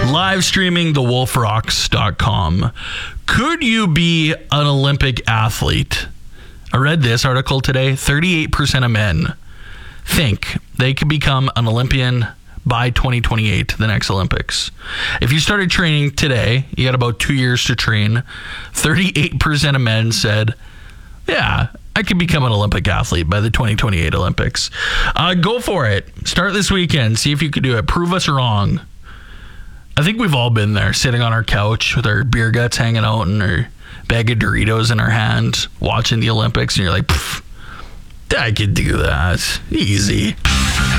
Live streaming thewolfrocks.com. Could you be an Olympic athlete? I read this article today. 38% of men think they could become an Olympian by 2028, the next Olympics. If you started training today, you got about 2 years to train. 38% of men said, yeah, I could become an Olympic athlete by the 2028 Olympics. Go for it. Start this weekend. See if you can do it. Prove us wrong. I think we've all been there, sitting on our couch with our beer guts hanging out and our bag of Doritos in our hand, watching the Olympics, and you're like, I could do that. Easy.